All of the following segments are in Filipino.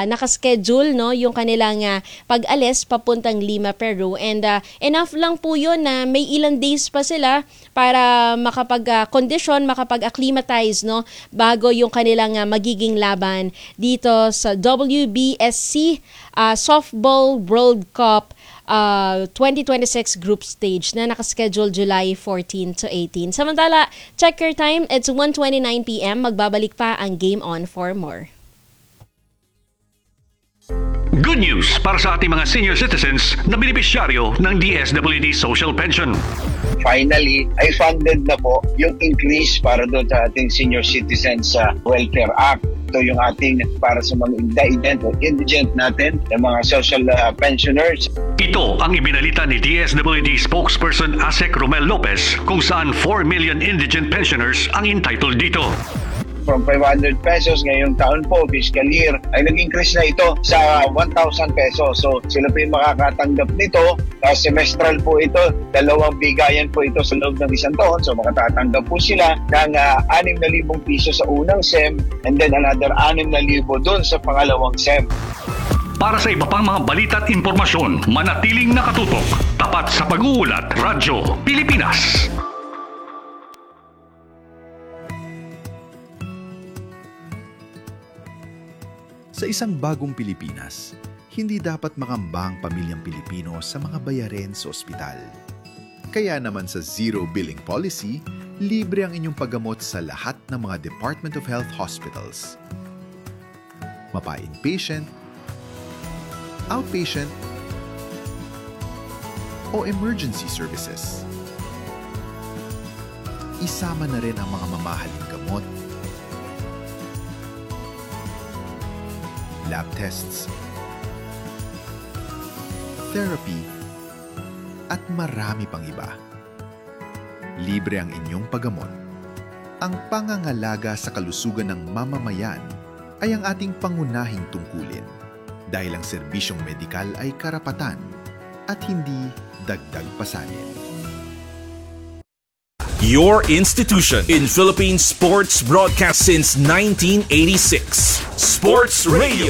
nakaschedule no yung kanilang pag-alis papuntang Lima, Peru, and enough lang po yun na may ilang days pa sila para makapag-condition, makapag-acclimatize no bago yung kanilang magiging laban dito sa WBSC Softball World Cup 2026 group stage na nakaschedule July 14 to 18. Samantala, check your time. It's 1:29 p.m. Magbabalik pa ang Game On for more. Good news para sa ating mga senior citizens na benepisyaryo ng DSWD Social Pension. Finally, ay funded na po yung increase para doon sa ating Senior Citizens Welfare Act. Ito yung ating para sa mga indigent natin, ng mga social pensioners. Ito ang ibinalita ni DSWD spokesperson Asek Romel Lopez kung saan 4 million indigent pensioners ang entitled dito. From 500 pesos ngayong taon po, fiscal year, ay nag-increase na ito sa 1,000 pesos. So sila po yung makakatanggap nito. Semestral po ito, 2 bigayan po ito sa loob ng isang taon. So makatatanggap po sila ng 6,000 piso sa unang SEM and then another 6,000 doon sa pangalawang SEM. Para sa iba pang mga balita at impormasyon, manatiling nakatutok. Tapat sa pag-uulat, Radyo Pilipinas. Sa isang bagong Pilipinas, hindi dapat makamba ang pamilyang Pilipino sa mga bayarin sa ospital. Kaya naman sa Zero Billing Policy, libre ang inyong paggamot sa lahat ng mga Department of Health hospitals. Mapa-inpatient, outpatient, o emergency services. Isama na rin ang mga mamahaling gamot, lab tests, therapy, at marami pang iba. Libre ang inyong paggamot. Ang pangangalaga sa kalusugan ng mamamayan ay ang ating pangunahing tungkulin dahil ang serbisyong medikal ay karapatan at hindi dagdag pasanin. Your institution in Philippine sports broadcast since 1986. Sports Radio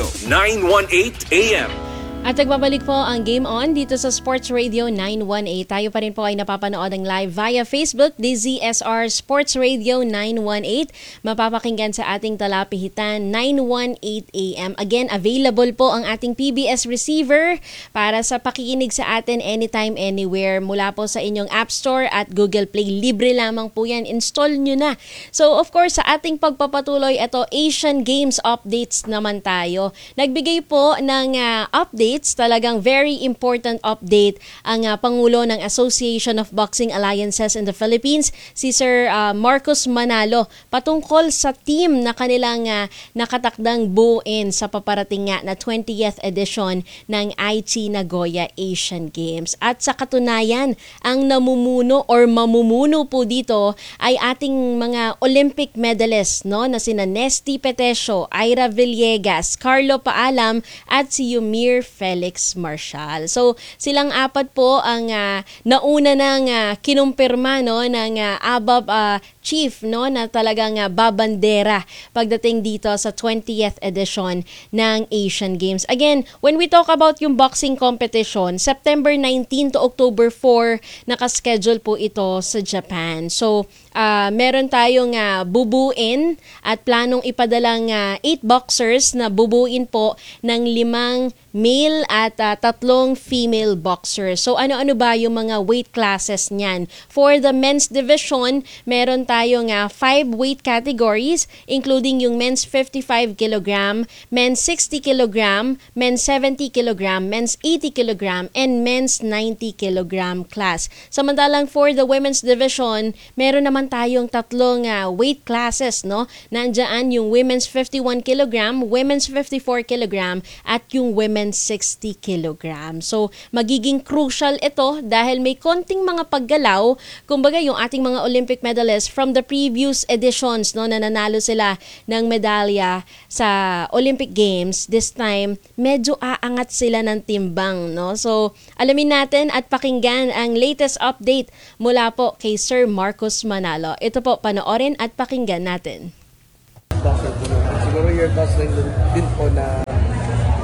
918 AM. At nagbabalik po ang Game On dito sa Sports Radio 918. Tayo pa rin po ay napapanood ng live via Facebook, DZSR Sports Radio 918. Mapapakinggan sa ating talapihitan 918 AM. Again, available po ang ating PBS receiver para sa pakikinig sa atin anytime, anywhere. Mula po sa inyong App Store at Google Play. Libre lamang po yan. Install nyo na. So of course, sa ating pagpapatuloy, ito Asian Games updates naman tayo. Nagbigay po ng update. Talagang very important update ang Pangulo ng Association of Boxing Alliances in the Philippines, si Sir Marcos Manalo, patungkol sa team na kanilang nakatakdang buuin sa paparating nga na 20th edition ng Aichi Nagoya Asian Games. At sa katunayan, ang namumuno or mamumuno po dito ay ating mga Olympic medalists no, na sina Nesty Petesio, Ira Villegas, Carlo Paalam at si Yumir Felix Marshall. So silang apat po ang nauna ng kinumpirma no ng ABAP chief no na talagang babandera pagdating dito sa 20th edition ng Asian Games. Again, when we talk about yung boxing competition, September 19 to October 4 nakaschedule po ito sa Japan. So meron tayong bubuin at planong ipadalang 8 boxers na bubuin po ng 5 male at 3 female boxers. So ano-ano ba yung mga weight classes niyan? For the men's division, meron tayong 5 weight categories including yung men's 55 kg, men's 60 kg, men's 70 kg, men's 80 kg, and men's 90 kg class. Samantalang for the women's division, meron naman tayong 3 weight classes, no? Nandiyan yung women's 51 kg, women's 54 kg, at yung women's 60 kg. So, magiging crucial ito dahil may konting mga paggalaw, kumbaga yung ating mga Olympic medalists from the previous editions, no, na nanalo sila ng medalya sa Olympic Games. This time, medyo aangat sila ng timbang, no? So, alamin natin at pakinggan ang latest update mula po kay Sir Marcos Manalo. Ito po, panoorin at pakinggan natin. Siguro your last line din po na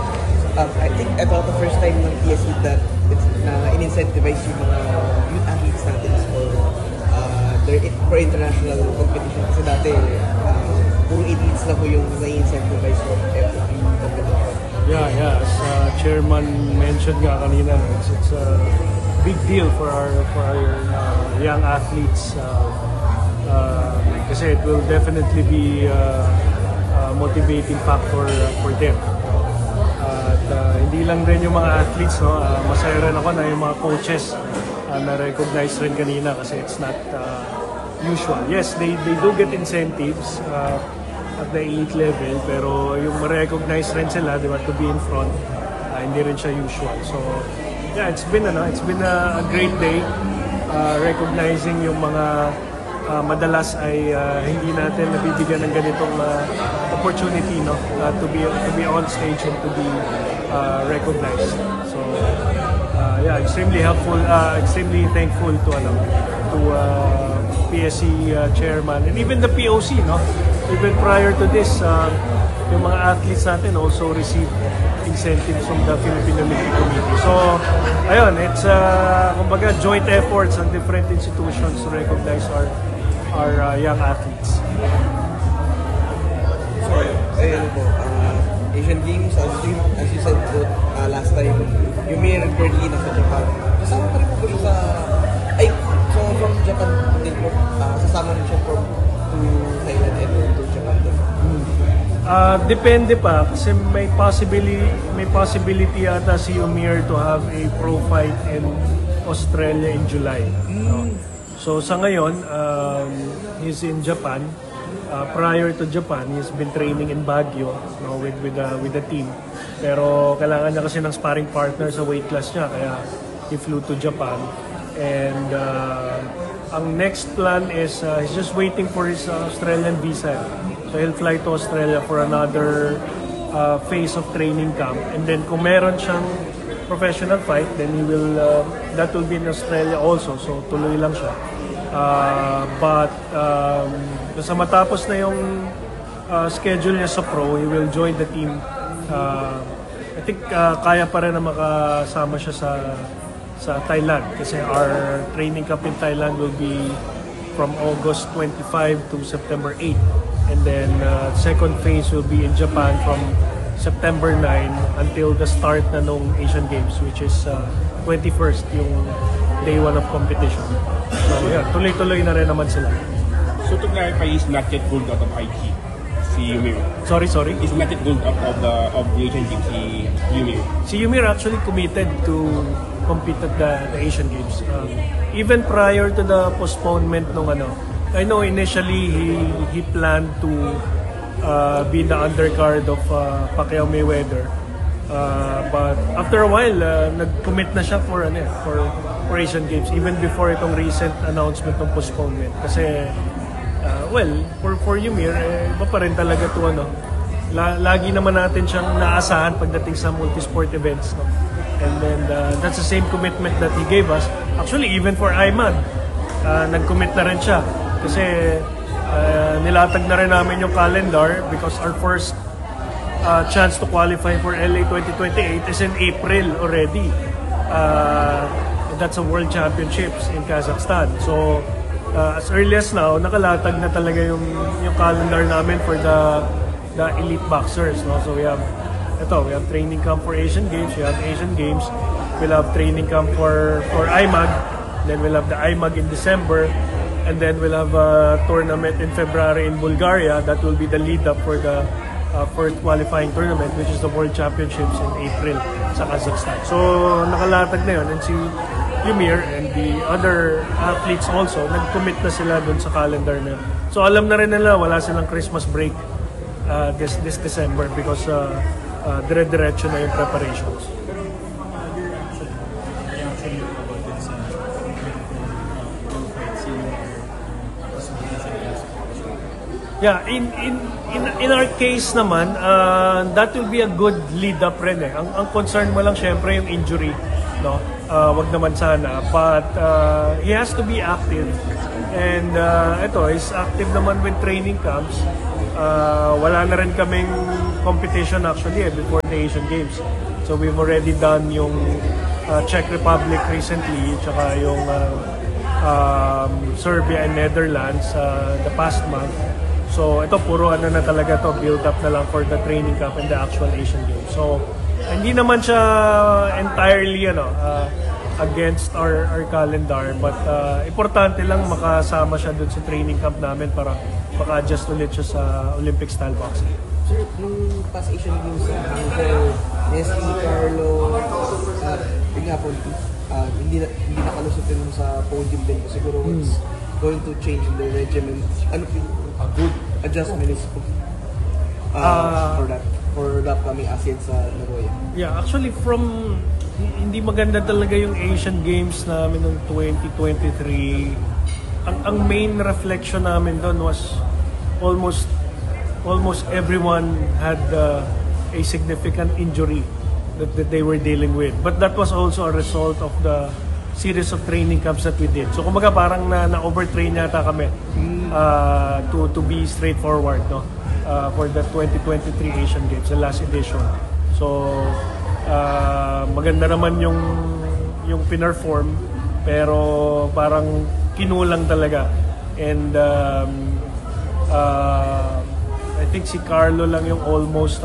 I think ito the first time ng PSC that it's in-incentivize yung mga youth athletes natin for international competition. Kasi dati, puro elites na po yung na-incentivize for every competition. Yeah. As Chairman mentioned nga kanina, it's a big deal for our young athletes. Kasi it will definitely be a motivating factor for them. At hindi lang rin yung mga athletes, no? Masaya rin ako na yung mga coaches na-recognize rin kanina kasi it's not usual. Yes, they do get incentives at the elite level, pero yung ma-recognize rin sila, di ba, to be in front, hindi rin siya usual. So, yeah, it's been a great day recognizing yung mga madalas ay hindi natin nabibigyan ng ganitong opportunity, no, to be on stage and to be recognized. So yeah, extremely helpful, extremely thankful to PSC chairman and even the POC, no. Even prior to this, yung mga athletes natin also receive incentives from the Philippine Olympic Committee. So, ayun, it's kumbaga joint efforts ng different institutions to recognize our young athletes. So, ayun po, Asian Games, as you said po, last time, yung may currently nasa Japan. Kasama pa rin po siya so from Japan din po, sasama rin siya to Thailand and to Japan din. Depende pa kasi may possibility ata si Umir to have a pro fight in Australia in July. No? So sa ngayon, he's in Japan. Prior to Japan, he's been training in Baguio, no, with the team. Pero kailangan niya kasi ng sparring partner sa weight class niya, kaya he flew to Japan. And ang next plan is he's just waiting for his Australian visa. So he'll fly to Australia for another phase of training camp. And then kung meron siyang professional fight, then he will that will be in Australia also. So tuloy lang siya. But sa matapos na yung schedule niya sa pro, he will join the team. I think kaya pa rin na makasama siya sa Thailand kasi our training camp in Thailand will be from August 25 to September 8. And then second phase will be in Japan from September 9 until the start na nung Asian Games, which is 21st, yung day 1 of competition. So yeah, tuloy-tuloy na rin naman sila. So to clarify, he's not yet ruled out of IT, si Umir. Sorry? He's not yet ruled out of the Asian Games, si Umir. Si Umir actually committed to compete at the Asian Games. Even prior to the postponement nung I know initially he planned to be the undercard of Pacquiao Mayweather. But after a while, nag-commit na siya for Asian Games even before itong recent announcement ng postponement. Kasi for Umir, iba pa rin talaga to lagi naman natin siyang naasahan pagdating sa multi-sport events, no? And then that's the same commitment that he gave us. Actually, even for Ayman, nag-commit na rin siya. Kasi nilatag na rin namin yung calendar because our first chance to qualify for LA 2028 is in April already. That's a World Championships in Kazakhstan. So, as early as now, nakalatag na talaga yung calendar namin for the elite boxers. No? So we have training camp for Asian Games, we have Asian Games, we'll have training camp for IMAG, then we'll have the IMAG in December, and then we'll have a tournament in February in Bulgaria. That will be the lead-up for the first qualifying tournament, which is the World Championships in April sa Kazakhstan. So nakalatag na yun, and si Umir and the other athletes also, nag-commit na sila dun sa calendar na. So alam na rin nila, wala silang Christmas break this December because dire-diretso na yung preparations. Yeah, in our case naman, that will be a good lead up rin eh. Ang concern mo lang syempre yung injury, no? Wag naman sana, but he has to be active. And ito is active naman with training camps. Wala na rin kaming competition actually before the Asian Games. So we've already done yung Czech Republic recently, tsaka yung Serbia and Netherlands the past month. So ito puro ano na talaga to, build up na lang for the training camp and the actual Asian Games. So hindi naman siya entirely against our calendar, but importante lang makasama siya dun sa training camp namin para maka-adjust ulit siya sa Olympic style boxing. Sir, nung past Asian Games sa Hangzhou, Nesty, Carlo, yun nga po, hindi nakalusot din sa podium din. Siguro it's going to change the regimen. Ano po a good adjustment is for the upcoming ASEAN sa Nagoya? Yeah, actually hindi maganda talaga yung Asian Games namin noong 2023. Ang main reflection namin doon was almost everyone had a significant injury that they were dealing with. But that was also a result of the series of training camps that we did. So kumbaga parang na-overtrain yata kami to be straightforward, no? For the 2023 Asian Games, the last edition. So maganda naman yung pinerform, pero parang kinulang talaga. And I think si Carlo lang yung almost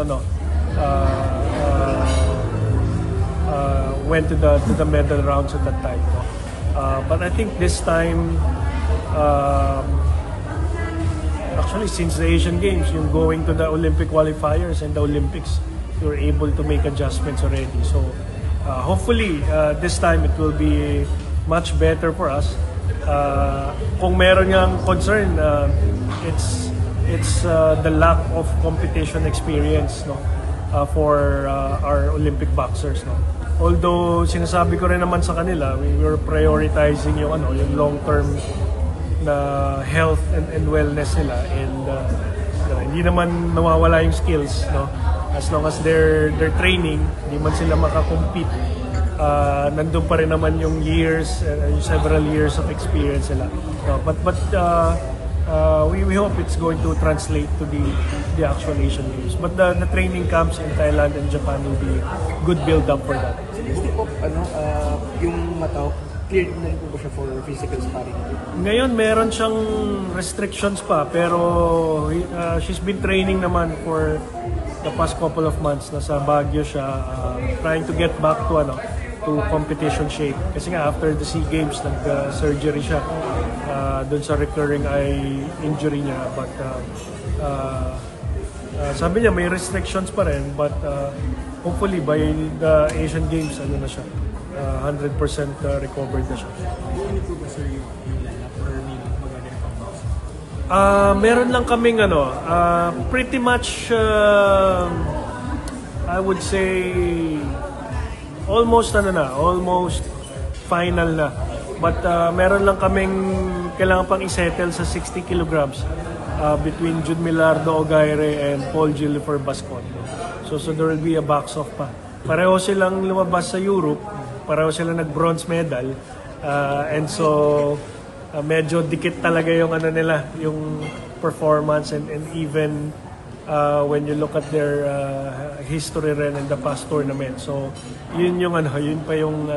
went to the medal rounds at that time. But I think this time actually since the Asian Games, yung going to the Olympic qualifiers and the Olympics, you're able to make adjustments already. So hopefully this time it will be much better for us. Kung meron ngang concern, it's the lack of competition experience, no, for our Olympic boxers, no. Although sinasabi ko rin naman sa kanila, we were prioritizing yung long-term na health and wellness nila, and hindi naman nawawala yung skills, no. As long as they're training, hindi man sila makakompete, nandun pa rin naman yung years, yung several years of experience nila. No, but we hope it's going to translate to the actual Asian Games. But the training camps in Thailand and Japan will be good build-up for that. Gusto po, yung Matao, cleared na rin po ba siya for physical sparring? Ngayon, meron siyang restrictions pa, pero she's been training naman for the past couple of months. Nasa Baguio siya, trying to get back to competition shape. Kasi nga, after the SEA Games, nag-surgery siya dun sa recurring eye injury niya. But sabi niya, may restrictions pa rin, but hopefully by the Asian Games, 100% recovered na siya. Ano po ba sir yung lineup or magaling pang box? Meron lang kaming pretty much I would say almost final na. But meron lang kaming kailangan pang isettle sa 60 kilograms between Jude Milardo Ogaire and Paul Gillifer Bascon. So there will be a box off pa. Pareho silang lumabas sa Europe, pareho silang nag-bronze medal, and so medyo dikit talaga yung nila, yung performance, and even when you look at their history rin in the past tournament. So yun pa yung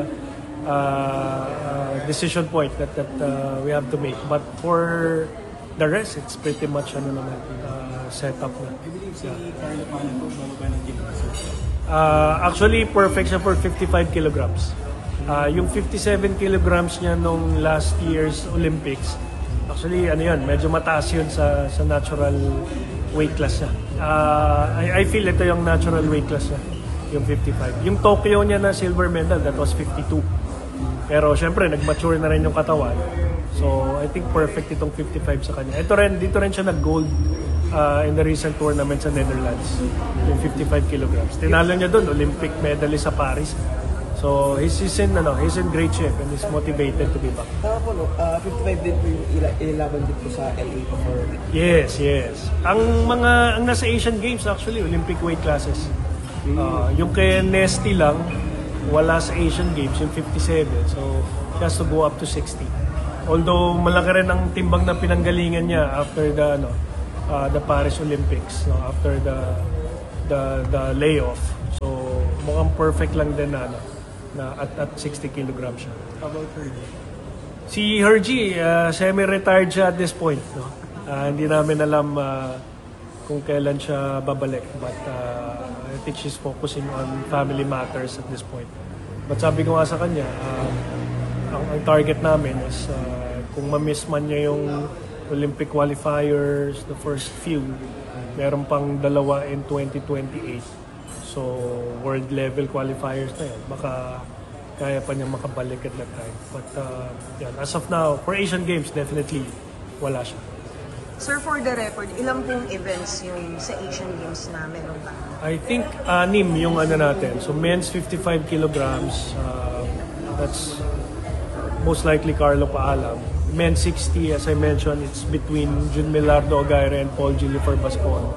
decision point that we have to make. But for the rest, it's pretty much set up na. I believe si Carlo Pala po, bababa ng gym sir. Actually, perfect siya for 55 kilograms. Yung 57 kilograms niya nung last year's Olympics, actually, medyo mataas yun sa natural weight class niya. I feel ito yung natural weight class niya, yung 55. Yung Tokyo niya na silver medal, that was 52. Pero syempre, nag-mature na rin yung katawan. So, I think perfect itong 55 sa kanya. Dito rin siya nag-gold in the recent tournament sa Netherlands, yung 55 kilograms. Tinalo niya doon, Olympic medalist sa Paris. So, he's in great shape and he's motivated to be back. Tama po, 55 din po yung ilaban din po sa LA before. Yes. Ang nasa Asian Games actually, Olympic weight classes. Yung kay Nesty lang, wala sa Asian Games, yung 57. So, he has to go up to 60. Although, malaki rin ang timbang na pinanggalingan niya after the Paris Olympics, after the the layoff. So mukhang perfect lang din na at 60 kilograms siya. How about Hergy? Si Hergy, semi-retired siya at this point. No? Hindi namin alam kung kailan siya babalik. But I think she's focusing on family matters at this point. But sabi ko nga sa kanya, ang target namin is kung ma-miss man niya yung Olympic qualifiers, the first few, meron pang dalawa in 2028. So, world level qualifiers na yan. Baka kaya pa niya makabalik at that time. But yan, as of now, for Asian Games, definitely wala siya. Sir, for the record, ilang pong events yung sa Asian Games na meron ba? I think 6 yung natin. So, men's 55 kilograms. That's most likely Carlo Paalam. Men's 60, as I mentioned, it's between Jun Milardo Ogaire and Paul Gillifer Bascon.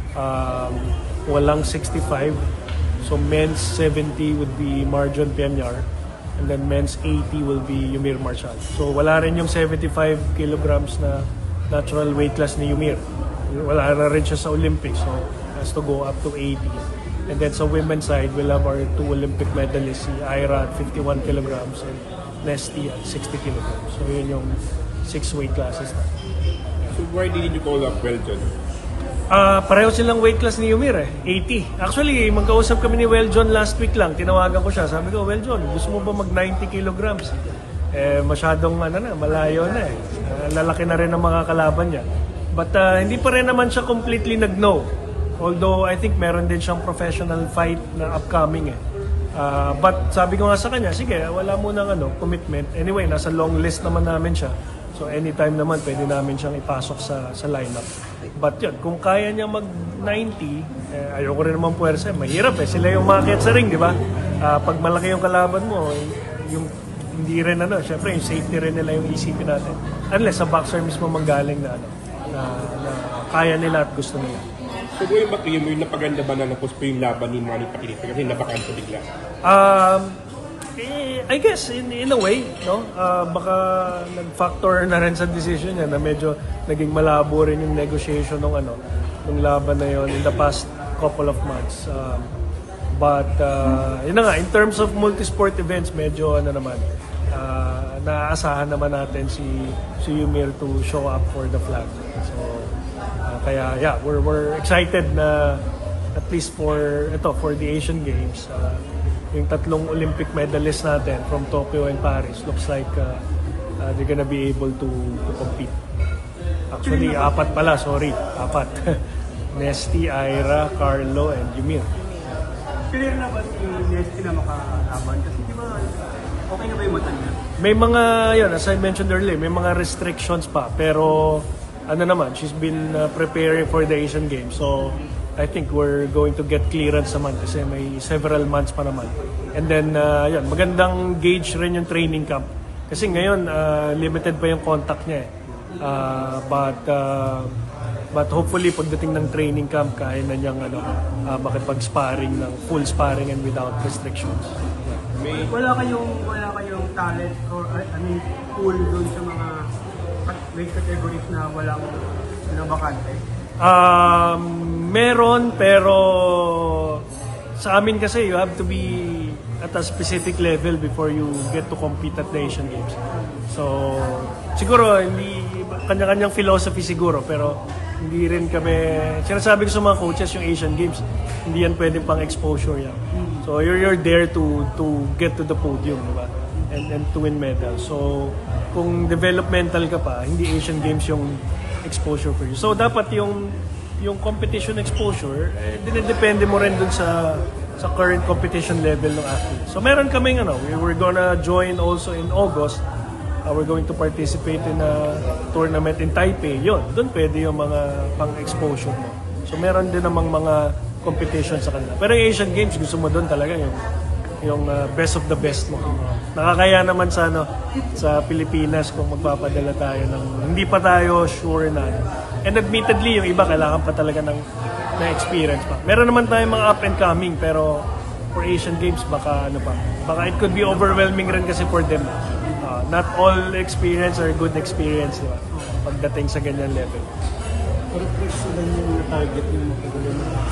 Walang 65. So men's 70 would be Marjon Peñar. And then men's 80 will be Yumir Marshall. So wala rin yung 75 kilograms na natural weight class ni Yumir. Wala na rin siya sa Olympics. So has to go up to 80. And then sa women's side, we'll have our 2 Olympic medalists, si Ira at 51 kilograms and Nesty at 60 kilograms. So yun yung 6 weight classes na. So why didn't you call up Welton? Pareho silang weight class ni Yumir 80. Actually, magkausap kami ni Weljon last week lang. Tinawagan ko siya. Sabi ko, Weljon, gusto mo ba mag 90 kilograms? Masyadong malayo na lalaki na rin ang mga kalaban niya. But hindi pa rin naman siya completely nag-no. Although I think meron din siyang professional fight na upcoming But sabi ko nga sa kanya, sige, wala mo nang commitment. Anyway, nasa long list naman namin siya. So anytime naman pwede namin siyang ipasok sa lineup. But yun, kung kaya niya mag-90, ayoko rin naman puwersa. Mahirap sila yung umakyat sa ring, di ba? Pag malaki yung kalaban mo, yung hindi rin syempre yung safety rin nila yung isipin natin. Unless sa boxer mismo manggaling na kaya nila at gusto nila. So going back to yung napaganda ba na napos pa yung laban ni Manny Pacquiao kasi nabakanto bigla? I guess in a way, no? Baka nag-factor na rin sa decision niya na medyo naging malabo rin yung negotiation ng laban na yon in the past couple of months. But yun na nga, in terms of multi-sport events, medyo naaasahan naman natin si Yumir to show up for the flag. So kaya yeah, we're excited na at least for the Asian Games. Yung 3 Olympic medalists natin from Tokyo and Paris looks like they're gonna be able to compete. Actually, 4 pala, sorry. 4. Nesty, Ira, Carlo, and Yumir. Clear na ba si Nesty na makalaban? Kasi di ba, okay na ba yung mata niya? May mga, as I mentioned earlier, may mga restrictions pa. Pero, she's been preparing for the Asian Games. So, I think we're going to get clearance naman kasi may several months pa naman. And then, magandang gauge rin yung training camp. Kasi ngayon, limited pa yung contact niya But hopefully, pagdating ng training camp, kaya na niyang makipag-sparring ng full sparring and without restrictions. Wala kayong talent or pool doon sa mga weight categories na walang bakante? Meron, pero sa amin kasi you have to be at a specific level before you get to compete at the Asian Games. So, siguro, hindi kanya-kanyang philosophy siguro, pero hindi rin kami, sinasabi ko sa mga coaches yung Asian Games, hindi yan pwede pang exposure yan. So, you're there to get to the podium, diba? And to win medals. So, kung developmental ka pa, hindi Asian Games yung exposure for you. So, dapat yung competition exposure, dinedepende mo rin dun sa current competition level ng athlete. So, meron kaming, we're gonna join also in August. We're going to participate in a tournament in Taipei. Yun, doon pwede yung mga pang-exposure mo. So, meron din namang mga competition sa kanila. Pero yung Asian Games, gusto mo doon talaga yung best of the best mo. Nakakaya naman sa Pilipinas kung magpapadala tayo ng hindi pa tayo sure na. And admittedly, yung iba kailangan pa talaga ng experience pa. Meron naman tayong mga up and coming, pero for Asian Games baka it could be overwhelming rin kasi for them. Not all experience are good experience, diba? Pagdating sa ganyan level. Pero first sila yung target yung makagaling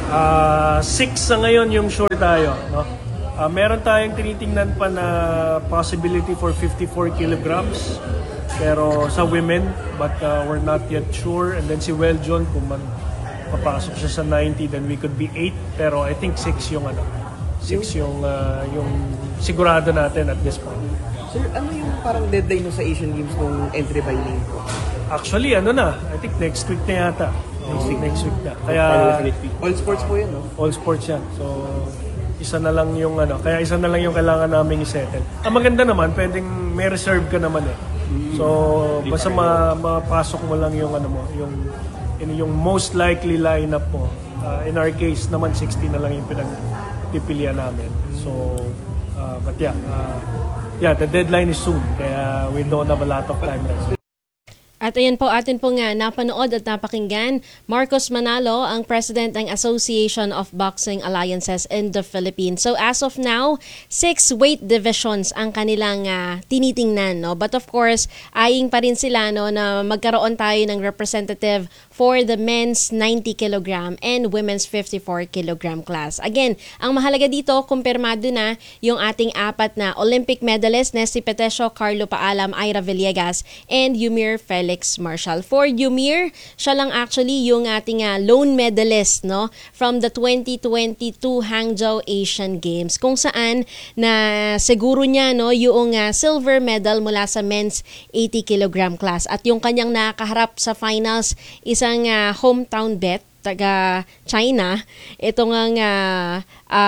6 sa ngayon yung sure tayo, no? Meron tayong tinitingnan pa na possibility for 54 kilograms pero sa women, but we're not yet sure. And then si Weljon, kung papasok siya sa 90, then we could be 8, pero I think 6 yung 6 yung sigurado natin at this point. Sir, ano yung parang deadline no sa Asian Games nung entry by name po? Actually, I think next week na yata. Next week na. Kaya all sports po yan, no? All sports yan. So, isa na lang yung kailangan naming i-settle. Ang maganda naman, pwedeng may reserve ka naman eh. So, basta mapasok mo lang yung yung most likely lineup mo. In our case naman, 60 na lang yung pinagpipilian namin. So, but the deadline is soon. Kaya we don't have a lot of time left. At ayan po atin pong napanood at napakinggan, Marcos Manalo, ang President ng Association of Boxing Alliances in the Philippines. So as of now, 6 weight divisions ang kanilang tinitingnan. No? But of course, eyeing pa rin sila na magkaroon tayo ng representative for the men's 90 kg and women's 54 kg class. Again, ang mahalaga dito, kumpirmado na yung ating 4 na Olympic medalist, Nesty Petesio, Carlo Paalam, Ira Villegas, and Yumir Felix Marshall. For Yumir, siya lang actually yung ating lone medalist from the 2022 Hangzhou Asian Games, kung saan na siguro niya yung silver medal mula sa men's 80 kg class. At yung kanyang nakaharap sa finals, isang hometown bet, taga China. Ito nga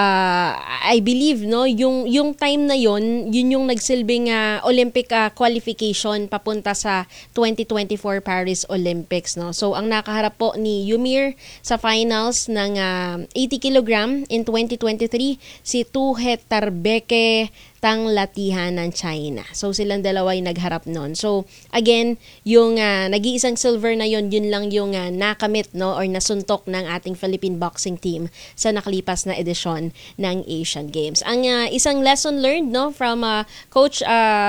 I believe yung time na yun yung nagsilbing Olympic qualification papunta sa 2024 Paris Olympics, no. So ang nakaharap po ni Yumir sa finals ng 80 kg in 2023 si Tuhe Tarbeke Tang Latihan ng China. So silang dalawa ay nagharap noon. So again, yung nag-iisang silver na yun lang yung nakamit or nasuntok ng ating Philippine boxing team sa nakalipas na edisyon ng Asian Games. Ang isang lesson learned from coach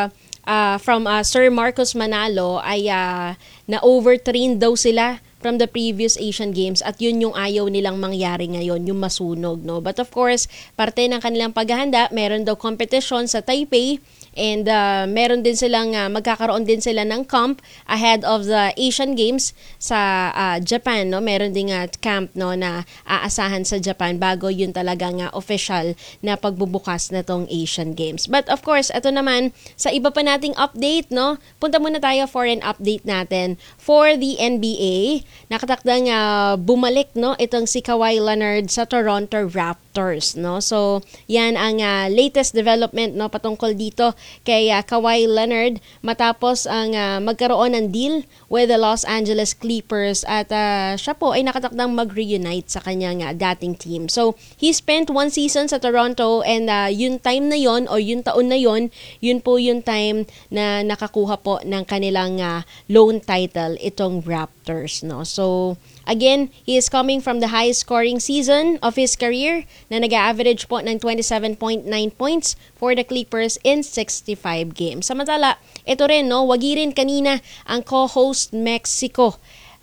from Sir Marcos Manalo ay na-overtrain daw sila from the previous Asian Games at yun yung ayaw nilang mangyari ngayon, yung masunog, no. But of course, parte ng kanilang paghahanda, meron daw competition sa Taipei and meron din silang magkakaroon din sila ng camp ahead of the Asian Games sa Japan, no. Meron ding camp na aasahan sa Japan bago yun talagang official na pagbubukas na tong Asian Games. But of course, ito naman sa iba pa nating update, no. Punta muna tayo for an update natin for the NBA. Nakatakdang bumalik itong si Kawhi Leonard sa Toronto Raptors, no. So yan ang latest development patungkol dito kay Kawhi Leonard matapos ang magkaroon ng deal with the Los Angeles Clippers at siya po ay nakatakdang mag-reunite sa kanyang dating team. So he spent 1 season sa Toronto and yung time na yon o yung taon na yon, yun po yung time na nakakuha po ng kanilang lone title itong Raptors, no. So again, he is coming from the highest scoring season of his career na nag-average po ng 27.9 points for the Clippers in 65 games. Samantala, ito rin, wagi rin kanina ang co-host Mexico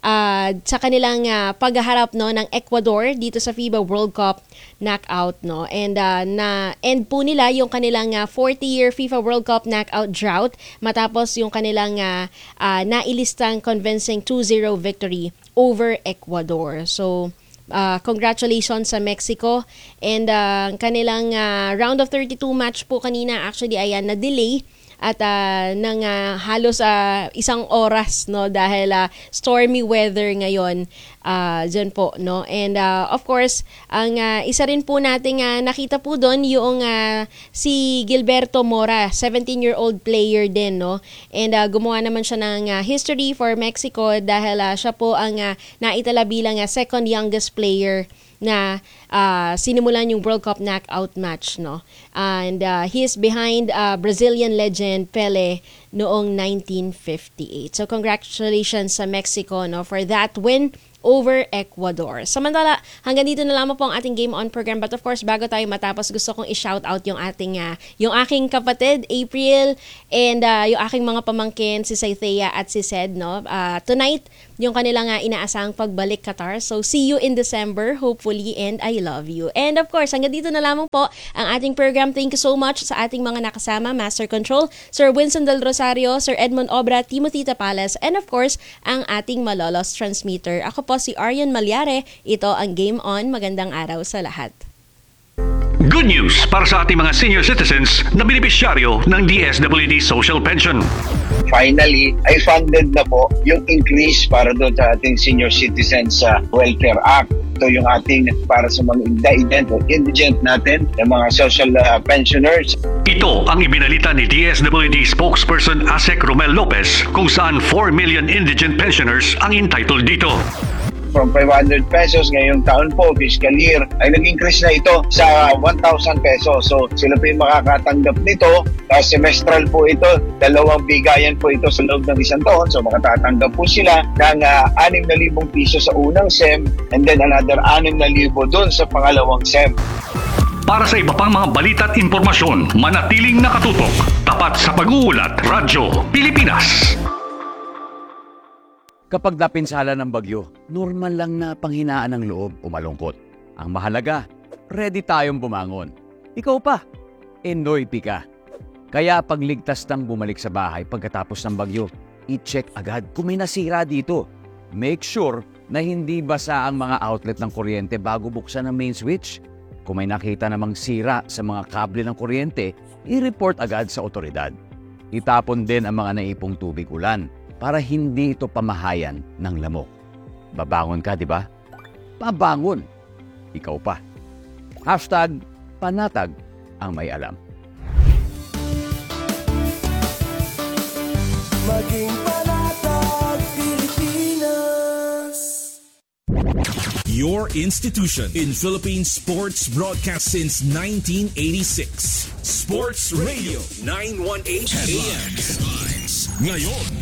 sa kanilang paghaharap ng Ecuador dito sa FIBA World Cup knockout, no. And na-end po nila yung kanilang 40-year FIFA World Cup knockout drought matapos yung kanilang nailistang convincing 2-0 victory over Ecuador. So congratulations sa Mexico and kanilang round of 32 match po kanina actually ay na-delay at ng halos isang oras, no, dahil stormy weather ngayon dyan po, no. And of course, ang isa rin po nating nakita po doon yung si Gilberto Mora, 17-year-old player din, no. And gumawa naman siya ng history for Mexico dahil siya po ang naitala bilang second youngest player na sinimulan yung World Cup knockout match, no. And he is behind Brazilian legend Pele noong 1958. So congratulations sa Mexico, no, for that win over Ecuador. Samantala, hanggang dito na lamang po ang ating Game On program. But of course, bago tayo matapos, gusto kong i-shout out yung aking kapatid, April, and yung aking mga pamangkin, si Saithea at si Sed, no. Tonight, yung kanila nga inaasahang pagbalik Qatar. So see you in December, hopefully, and I love you. And of course, hanggang dito na lamang po ang ating program. Thank you so much sa ating mga nakasama, Master Control, Sir Winston Del Rosario, Sir Edmond Obra, Timothy Tapales, and of course, ang ating malolos transmitter. Ako po si Arian Malyare. Ito ang Game On. Magandang araw sa lahat. Good news para sa ating mga senior citizens na benepisyaryo ng DSWD Social Pension. Finally, ay funded na po yung increase para doon sa ating Senior Citizens Welfare Act. Ito yung ating para sa mga indigent natin, yung mga social pensioners. Ito ang ibinalita ni DSWD spokesperson ASEC Romel Lopez kung saan 4 million indigent pensioners ang entitled dito. From 500 pesos ngayong taon po, fiscal year, ay nag-increase na ito sa 1,000 pesos. So sila po yung makakatanggap nito. Semestral po ito, 2 bigayan po ito sa loob ng isang taon. So makatatanggap po sila ng 6,000 piso sa unang SEM and then another 6,000 doon sa pangalawang SEM. Para sa iba pang mga balita at impormasyon, manatiling nakatutok. Tapat sa pag-uulat, Radyo Pilipinas. Kapag napinsala ng bagyo, normal lang na panghinaan ng loob o malungkot. Ang mahalaga, ready tayong bumangon. Ikaw pa, enoy ka. Kaya pagligtas ng bumalik sa bahay pagkatapos ng bagyo, i-check agad kung may nasira dito. Make sure na hindi basa ang mga outlet ng kuryente bago buksan ang main switch. Kung may nakita namang sira sa mga kable ng kuryente, i-report agad sa otoridad. Itapon din ang mga naipong tubig ulan para hindi ito pamahayan ng lamok. Babangon ka, di ba? Babangon. Ikaw pa. #panatag ang may alam. Maging panatag, Pilipinas. Your institution in Philippine sports broadcast since 1986. Sports Radio 918 AM. Headlines. Ngayon.